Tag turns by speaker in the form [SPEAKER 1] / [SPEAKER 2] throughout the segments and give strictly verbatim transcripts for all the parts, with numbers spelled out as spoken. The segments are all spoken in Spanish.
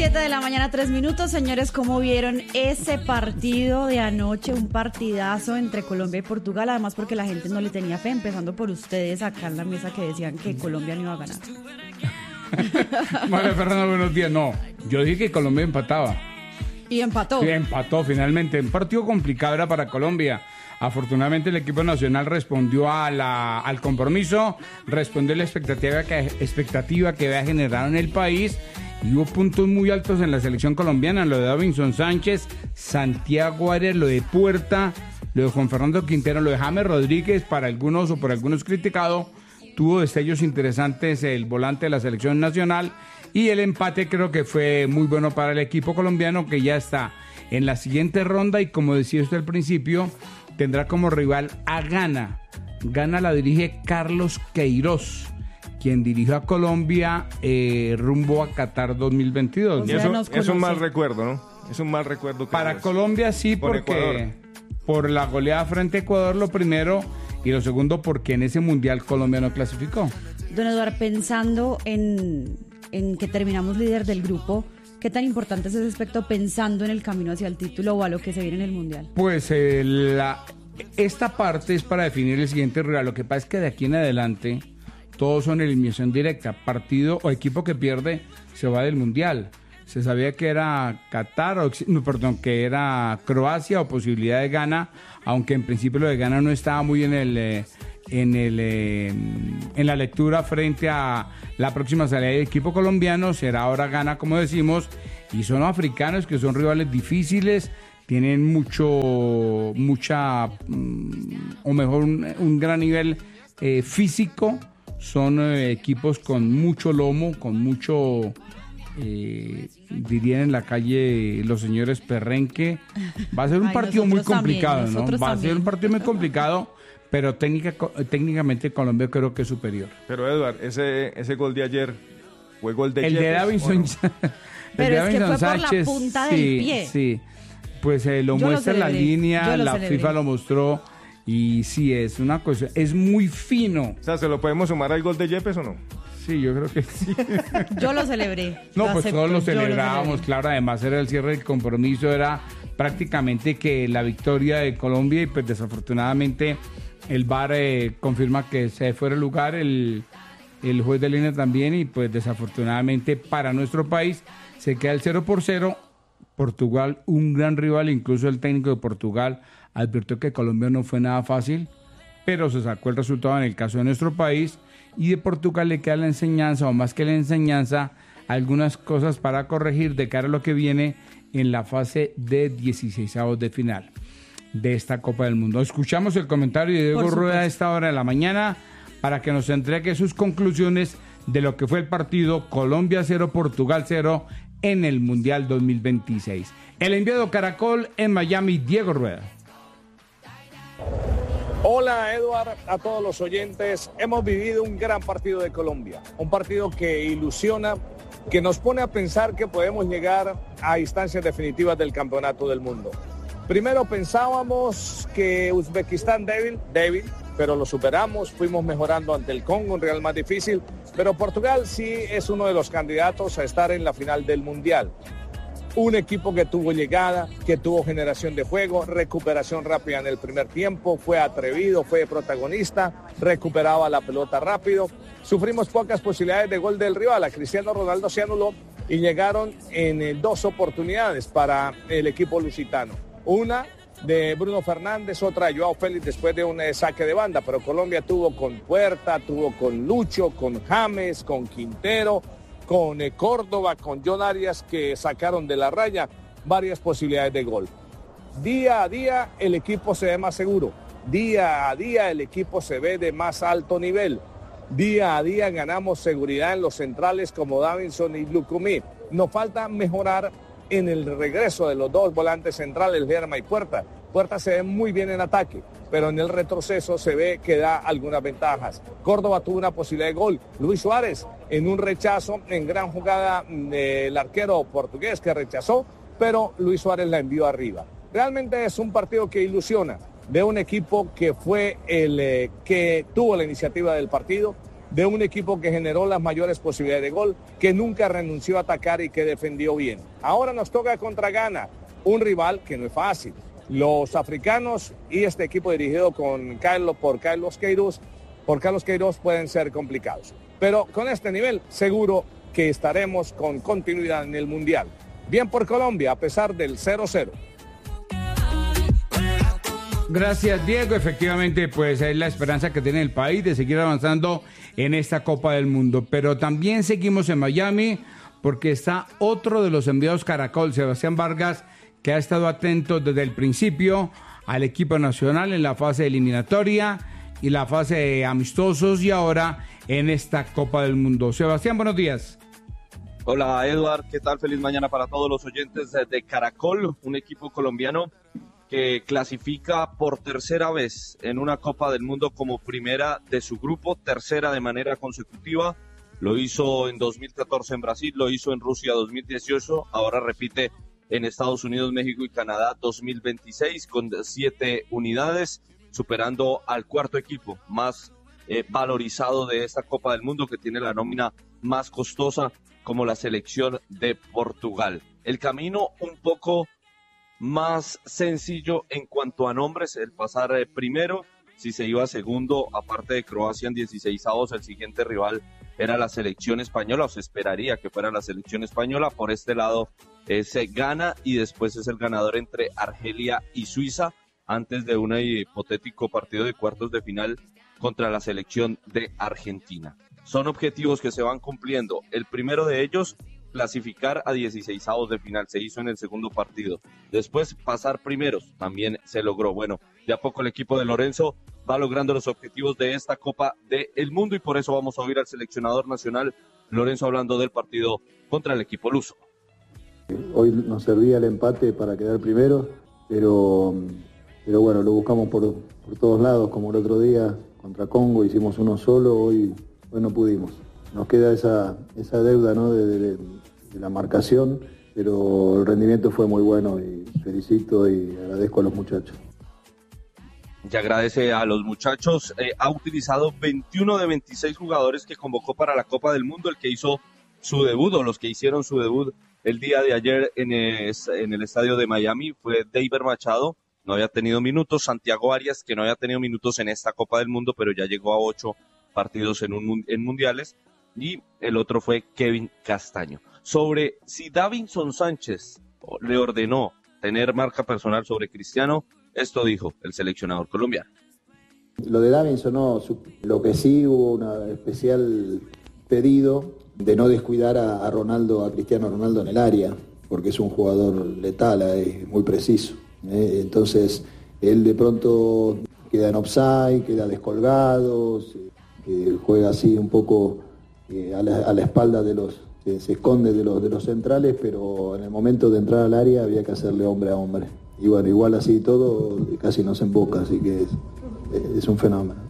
[SPEAKER 1] siete de la mañana, tres minutos. Señores, ¿cómo vieron ese partido de anoche? Un partidazo entre Colombia y Portugal, además porque la gente no le tenía fe, empezando por ustedes acá en la mesa que decían que Colombia no iba a ganar.
[SPEAKER 2] María Fernanda, buenos días. No, yo dije que Colombia empataba.
[SPEAKER 1] Y empató.
[SPEAKER 2] Sí, empató finalmente. Un partido complicado era para Colombia. Afortunadamente el equipo nacional respondió a la, al compromiso, respondió a la expectativa que, expectativa que había generado en el país, y hubo puntos muy altos en la selección colombiana, lo de Davinson Sánchez, Santiago Arias, lo de Puerta, lo de Juan Fernando Quintero, lo de James Rodríguez, para algunos o por algunos criticado. Tuvo destellos interesantes el volante de la selección nacional, y el empate creo que fue muy bueno para el equipo colombiano, que ya está en la siguiente ronda, y como decía usted al principio, tendrá como rival a Ghana. Ghana la dirige Carlos Queiroz, quien dirigió a Colombia eh, rumbo a Qatar dos mil veintidós.
[SPEAKER 3] O sea, eso es un mal recuerdo, ¿no? Es un mal recuerdo. Que
[SPEAKER 2] Para
[SPEAKER 3] es.
[SPEAKER 2] Colombia sí,
[SPEAKER 3] por
[SPEAKER 2] porque
[SPEAKER 3] Ecuador.
[SPEAKER 2] Por la goleada frente a Ecuador, lo primero, y lo segundo porque en ese mundial Colombia no clasificó.
[SPEAKER 1] Don Eduardo, pensando en, en que terminamos líder del grupo, ¿qué tan importante es ese aspecto pensando en el camino hacia el título o a lo que se viene en el mundial?
[SPEAKER 2] Pues eh, la, esta parte es para definir el siguiente rival. Lo que pasa es que de aquí en adelante todos son eliminación directa. Partido o equipo que pierde se va del mundial. Se sabía que era Qatar, o, no, perdón, que era Croacia o posibilidad de Ghana, aunque en principio lo de Ghana no estaba muy en el eh, en el eh, en la lectura frente a la próxima salida del equipo colombiano. Será ahora Ghana, como decimos, y son africanos que son rivales difíciles, tienen mucho mucha o mejor un, un gran nivel eh, físico, son eh, equipos con mucho lomo, con mucho Eh, dirían en la calle los señores perrenque. Va a ser un
[SPEAKER 1] Ay,
[SPEAKER 2] partido muy
[SPEAKER 1] nosotros
[SPEAKER 2] complicado,
[SPEAKER 1] también,
[SPEAKER 2] ¿no?
[SPEAKER 1] nosotros
[SPEAKER 2] Va a
[SPEAKER 1] también.
[SPEAKER 2] ser un partido muy complicado, pero técnica, técnicamente Colombia creo que es superior.
[SPEAKER 3] Pero Eduard, ese, ese gol de ayer fue gol de
[SPEAKER 2] El de
[SPEAKER 3] Yepes,
[SPEAKER 2] Davinson,
[SPEAKER 3] ¿o no?
[SPEAKER 2] el
[SPEAKER 1] Pero
[SPEAKER 2] de
[SPEAKER 1] es que
[SPEAKER 2] Davinson
[SPEAKER 1] fue por la
[SPEAKER 2] Sánchez,
[SPEAKER 1] punta del
[SPEAKER 2] sí,
[SPEAKER 1] pie.
[SPEAKER 2] sí. Pues eh, lo
[SPEAKER 1] Yo lo
[SPEAKER 2] muestra en la
[SPEAKER 1] celebré,
[SPEAKER 2] línea,
[SPEAKER 1] yo lo
[SPEAKER 2] la
[SPEAKER 1] celebré.
[SPEAKER 2] FIFA lo mostró, y sí, es una cosa, es muy fino.
[SPEAKER 3] O sea, ¿se lo podemos sumar al gol de Yepes o no?
[SPEAKER 2] Sí, yo creo que sí.
[SPEAKER 1] Yo lo celebré.
[SPEAKER 2] No,
[SPEAKER 1] lo
[SPEAKER 2] pues
[SPEAKER 1] acepto,
[SPEAKER 2] todos lo
[SPEAKER 1] yo
[SPEAKER 2] celebrábamos,
[SPEAKER 1] celebré.
[SPEAKER 2] claro, además era el cierre del compromiso, era prácticamente que la victoria de Colombia, y pues desafortunadamente el V A R eh, confirma que se fuera el lugar, el, el juez de línea también, y pues desafortunadamente para nuestro país se queda el cero por cero. Portugal, un gran rival, incluso el técnico de Portugal advirtió que Colombia no fue nada fácil, pero se sacó el resultado en el caso de nuestro país. Y de Portugal le queda la enseñanza, o más que la enseñanza, algunas cosas para corregir de cara a lo que viene en la fase de dieciseisavos de final de esta Copa del Mundo. Escuchamos el comentario de Diego Rueda a esta hora de la mañana para que nos entregue sus conclusiones de lo que fue el partido Colombia cero, Portugal cero en el Mundial dos mil veintiséis. El enviado Caracol en Miami, Diego Rueda.
[SPEAKER 4] Hola Eduard, a todos los oyentes. Hemos vivido un gran partido de Colombia, un partido que ilusiona, que nos pone a pensar que podemos llegar a instancias definitivas del campeonato del mundo. Primero pensábamos que Uzbekistán débil, débil, pero lo superamos, fuimos mejorando ante el Congo, un rival más difícil, pero Portugal sí es uno de los candidatos a estar en la final del Mundial. Un equipo que tuvo llegada, que tuvo generación de juego, recuperación rápida en el primer tiempo, fue atrevido, fue protagonista, recuperaba la pelota rápido. Sufrimos pocas posibilidades de gol del rival, a Cristiano Ronaldo se anuló y llegaron en eh, dos oportunidades para el equipo lusitano. Una de Bruno Fernández, otra de Joao Félix después de un eh, saque de banda, pero Colombia tuvo con Puerta, tuvo con Lucho, con James, con Quintero, con eh, Córdoba, con John Arias, que sacaron de la raya varias posibilidades de gol. Día a día el equipo se ve más seguro, día a día el equipo se ve de más alto nivel, día a día ganamos seguridad en los centrales como Davinson y Lucumí. Nos falta mejorar en el regreso de los dos volantes centrales, Lerma y Puerta. Puerta se ve muy bien en ataque, pero en el retroceso se ve que da algunas ventajas. Córdoba tuvo una posibilidad de gol. Luis Suárez en un rechazo, en gran jugada del arquero portugués que rechazó, pero Luis Suárez la envió arriba. Realmente es un partido que ilusiona. Veo un equipo que fue el eh, que tuvo la iniciativa del partido, de un equipo que generó las mayores posibilidades de gol, que nunca renunció a atacar y que defendió bien. Ahora nos toca contra Ghana, un rival que no es fácil. Los africanos y este equipo dirigido con Carlos, por Carlos Queiroz, por Carlos Queiroz pueden ser complicados. Pero con este nivel seguro que estaremos con continuidad en el Mundial. Bien por Colombia a pesar del cero cero.
[SPEAKER 2] Gracias, Diego. Efectivamente, pues es la esperanza que tiene el país de seguir avanzando en esta Copa del Mundo. Pero también seguimos en Miami porque está otro de los enviados Caracol, Sebastián Vargas, que ha estado atento desde el principio al equipo nacional en la fase eliminatoria y la fase de amistosos y ahora en esta Copa del Mundo. Sebastián, buenos días.
[SPEAKER 5] Hola, Eduard, ¿qué tal? Feliz mañana para todos los oyentes de Caracol, un equipo colombiano que clasifica por tercera vez en una Copa del Mundo como primera de su grupo, tercera de manera consecutiva. Lo hizo en dos mil catorce en Brasil, lo hizo en Rusia dos mil dieciocho, ahora repite en Estados Unidos, México y Canadá dos mil veintiséis con siete unidades, superando al cuarto equipo más eh, valorizado de esta Copa del Mundo, que tiene la nómina más costosa como la selección de Portugal. El camino un poco más sencillo en cuanto a nombres, el pasar eh, primero, si se iba segundo, aparte de Croacia en dieciseisavos, el siguiente rival era la selección española, o se esperaría que fuera la selección española. Por este lado eh, se gana y después es el ganador entre Argelia y Suiza, antes de un hipotético partido de cuartos de final contra la selección de Argentina. Son objetivos que se van cumpliendo. El primero de ellos, clasificar a dieciseisavos de final, se hizo en el segundo partido. Después, pasar primeros, también se logró. Bueno, de a poco el equipo de Lorenzo va logrando los objetivos de esta Copa del Mundo y por eso vamos a oír al seleccionador nacional, Lorenzo, hablando del partido contra el equipo luso.
[SPEAKER 6] Hoy nos servía el empate para quedar primero, pero, pero bueno, lo buscamos por, por todos lados, como el otro día contra Congo, hicimos uno solo, hoy, hoy no pudimos. Nos queda esa, esa deuda, ¿no? de, de, de la marcación, pero el rendimiento fue muy bueno y felicito y agradezco a los muchachos.
[SPEAKER 5] Y agradece a los muchachos. Eh, ha utilizado veintiuno de veintiséis jugadores que convocó para la Copa del Mundo. El que hizo su debut, o los que hicieron su debut el día de ayer en el, en el estadio de Miami, fue Deiber Machado, no había tenido minutos. Santiago Arias, que no había tenido minutos en esta Copa del Mundo, pero ya llegó a ocho partidos en, un, en mundiales. Y el otro fue Kevin Castaño. Sobre si Davinson Sánchez le ordenó tener marca personal sobre Cristiano, esto dijo el seleccionador colombiano.
[SPEAKER 6] Lo de Davinson no, lo que sí hubo un especial pedido de no descuidar a, a Ronaldo, a Cristiano Ronaldo en el área, porque es un jugador letal, es muy preciso. ¿eh? Entonces, él de pronto queda en offside, queda descolgado, se, juega así un poco eh, a, la, a la espalda de los, se, se esconde de los, de los centrales, pero en el momento de entrar al área había que hacerle hombre a hombre. Y bueno, igual así todo, casi no se emboca, así que es, es un fenómeno.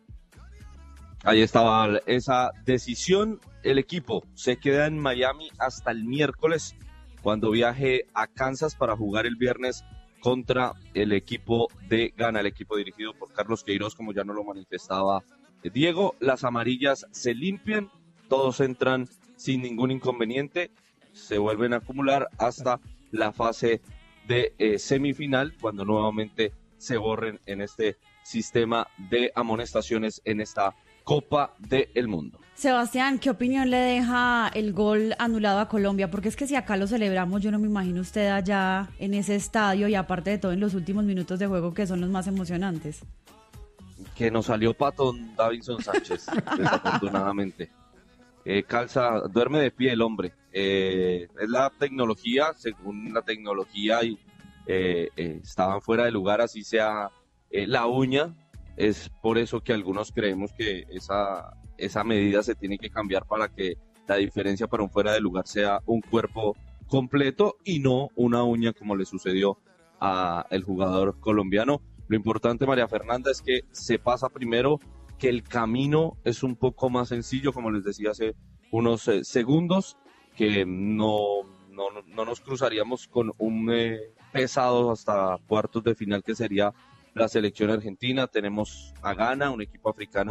[SPEAKER 5] Ahí estaba esa decisión. El equipo se queda en Miami hasta el miércoles, cuando viaje a Kansas para jugar el viernes contra el equipo de Ghana, el equipo dirigido por Carlos Queiroz, como ya nos lo manifestaba Diego. Las amarillas se limpian, todos entran sin ningún inconveniente, se vuelven a acumular hasta la fase de eh, semifinal, cuando nuevamente se borren en este sistema de amonestaciones en esta Copa del Mundo.
[SPEAKER 1] Sebastián, ¿qué opinión le deja el gol anulado a Colombia? Porque es que si acá lo celebramos, yo no me imagino usted allá en ese estadio y aparte de todo en los últimos minutos de juego, que son los más emocionantes.
[SPEAKER 5] Que nos salió patón Davinson Sánchez, desafortunadamente. Eh, calza, duerme de pie el hombre. Eh, es la tecnología, según la tecnología, y eh, eh, estaban fuera de lugar, así sea eh, la uña. Es por eso que algunos creemos que esa, esa medida se tiene que cambiar para que la diferencia para un fuera de lugar sea un cuerpo completo y no una uña, como le sucedió a el jugador colombiano. Lo importante, María Fernanda, es que se pasa primero, que el camino es un poco más sencillo, como les decía hace unos eh, segundos, que no, no, no nos cruzaríamos con un eh, pesado hasta cuartos de final, que sería la selección argentina. Tenemos a Ghana, un equipo africano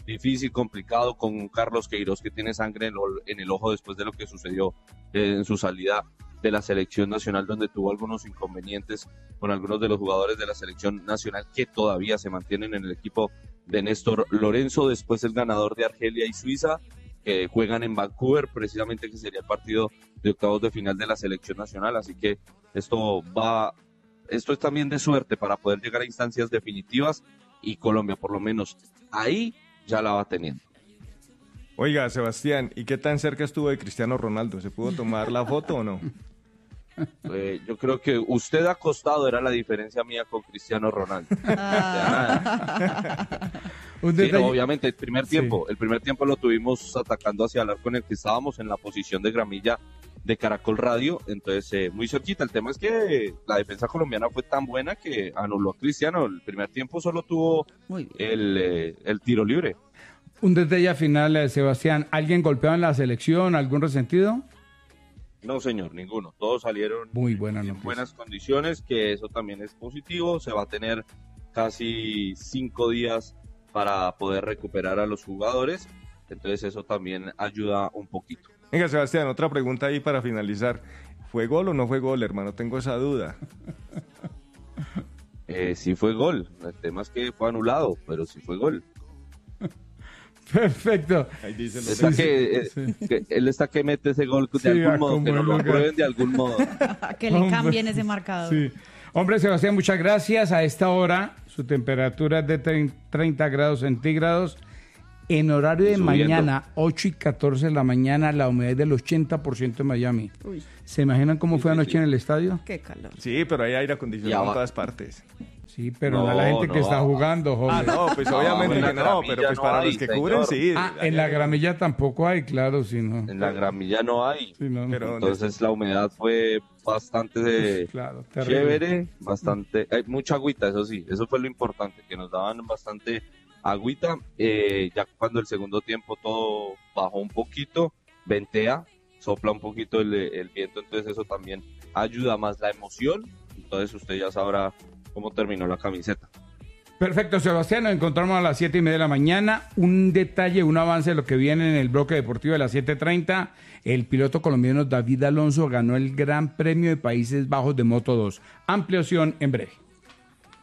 [SPEAKER 5] difícil, complicado, con Carlos Queiroz, que tiene sangre en, lo, en el ojo después de lo que sucedió eh, en su salida de la selección nacional, donde tuvo algunos inconvenientes con algunos de los jugadores de la selección nacional que todavía se mantienen en el equipo de Néstor Lorenzo. Después el ganador de Argelia y Suiza, que juegan en Vancouver, precisamente, que sería el partido de octavos de final de la selección nacional. Así que esto va, esto es también de suerte para poder llegar a instancias definitivas, y Colombia, por lo menos ahí, ya la va teniendo.
[SPEAKER 3] Oiga, Sebastián, ¿y qué tan cerca estuvo de Cristiano Ronaldo? ¿Se pudo tomar la foto o no?
[SPEAKER 5] Eh, yo creo que usted acostado era la diferencia mía con Cristiano Ronaldo.
[SPEAKER 1] Ah.
[SPEAKER 2] Un
[SPEAKER 5] Sí,
[SPEAKER 2] detalle-
[SPEAKER 5] no, obviamente, el primer tiempo,
[SPEAKER 2] Sí.
[SPEAKER 5] el primer tiempo lo tuvimos atacando hacia el arco en el que estábamos, en la posición de gramilla de Caracol Radio, entonces eh, muy cerquita. El tema es que la defensa colombiana fue tan buena que anuló a Cristiano. El primer tiempo solo tuvo
[SPEAKER 1] Muy bien.
[SPEAKER 5] el, eh, el tiro libre.
[SPEAKER 2] Un detalle final, eh, Sebastián. ¿Alguien golpeado en la selección? ¿Algún resentido?
[SPEAKER 5] No, señor, ninguno. Todos salieron
[SPEAKER 2] Muy buena
[SPEAKER 5] en
[SPEAKER 2] noticia.
[SPEAKER 5] buenas condiciones, que eso también es positivo. Se va a tener casi cinco días para poder recuperar a los jugadores, entonces eso también ayuda un poquito.
[SPEAKER 3] Venga, Sebastián, otra pregunta ahí para finalizar. ¿Fue gol o no fue gol, hermano? Tengo esa duda.
[SPEAKER 5] Eh, sí fue gol, el tema es que fue anulado, pero sí fue gol.
[SPEAKER 2] Perfecto.
[SPEAKER 3] Ahí dice
[SPEAKER 5] Está
[SPEAKER 2] Sí,
[SPEAKER 5] que, eh,
[SPEAKER 2] sí.
[SPEAKER 5] que él está que mete ese gol de
[SPEAKER 2] Sí,
[SPEAKER 5] algún
[SPEAKER 2] a
[SPEAKER 5] modo,
[SPEAKER 2] como
[SPEAKER 5] que no
[SPEAKER 2] el
[SPEAKER 5] lo
[SPEAKER 2] lugar.
[SPEAKER 5] aprueben de algún modo.
[SPEAKER 1] Que le
[SPEAKER 2] Hombre.
[SPEAKER 1] cambien ese marcador.
[SPEAKER 2] Sí. Hombre, Sebastián, muchas gracias. A esta hora su temperatura es de treinta grados centígrados. En horario de
[SPEAKER 5] Subiendo.
[SPEAKER 2] mañana, ocho y catorce de la mañana, la humedad es del ochenta por ciento en Miami.
[SPEAKER 1] Uy,
[SPEAKER 2] ¿Se imaginan cómo
[SPEAKER 5] Sí,
[SPEAKER 2] fue
[SPEAKER 5] sí,
[SPEAKER 2] anoche
[SPEAKER 5] sí.
[SPEAKER 2] en el estadio?
[SPEAKER 1] qué calor.
[SPEAKER 3] Sí, pero hay aire acondicionado
[SPEAKER 5] Ya va.
[SPEAKER 3] en todas partes.
[SPEAKER 2] Sí, pero no,
[SPEAKER 5] No,
[SPEAKER 2] a la gente que
[SPEAKER 5] no.
[SPEAKER 2] está jugando, joven.
[SPEAKER 3] Ah, no, pues
[SPEAKER 5] No,
[SPEAKER 3] obviamente
[SPEAKER 5] en la
[SPEAKER 3] que no,
[SPEAKER 5] gramilla
[SPEAKER 3] pero pues
[SPEAKER 5] no
[SPEAKER 3] para
[SPEAKER 5] hay,
[SPEAKER 3] los que
[SPEAKER 5] señor.
[SPEAKER 3] cubren, sí.
[SPEAKER 2] Ah,
[SPEAKER 3] Hay
[SPEAKER 2] en la
[SPEAKER 3] aire.
[SPEAKER 2] gramilla tampoco hay, claro, sí, no.
[SPEAKER 5] En la gramilla no hay,
[SPEAKER 2] Sí, no, no.
[SPEAKER 3] Pero ¿dónde
[SPEAKER 5] entonces la humedad fue bastante
[SPEAKER 2] Claro, terrible.
[SPEAKER 5] chévere, bastante, hay mucha agüita, eso sí, eso fue lo importante, que nos daban bastante agüita. Eh, ya cuando el segundo tiempo todo bajó un poquito, ventea, sopla un poquito el, el viento, entonces eso también ayuda más la emoción. Entonces usted ya sabrá cómo terminó la camiseta.
[SPEAKER 2] Perfecto, Sebastián, nos encontramos a las siete y media de la mañana. Un detalle, un avance de lo que viene en el bloque deportivo de las siete treinta. El piloto colombiano David Alonso ganó el Gran Premio de Países Bajos de Moto dos. Ampliación en breve.